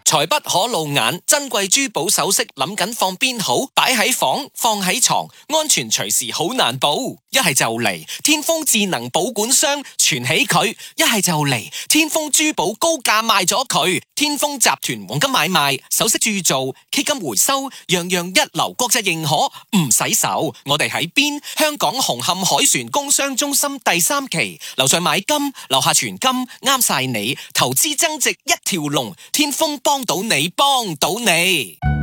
財不可露眼，珍貴珠寶首飾諗緊放邊好？擺喺房，放喺床，安全隨時好難保。一係就嚟天豐智能保管箱存起佢，一係就嚟天豐珠寶高價賣咗佢。天豐集團黃金買賣、首飾鑄造、K 金回收，樣樣一流，國際認可，唔使愁。我哋喺邊？香港紅磡海船工商中心第3期，樓上買金，樓下存金，啱晒你，投資增值一條龍。天豐幫到你，幫到你。